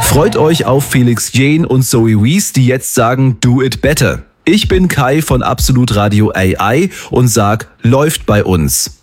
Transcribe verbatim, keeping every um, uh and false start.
Freut euch auf Felix Jane und Zoe Wees, die jetzt sagen Do It Better. Ich bin Kai von Absolut Radio A I und sag, läuft bei uns.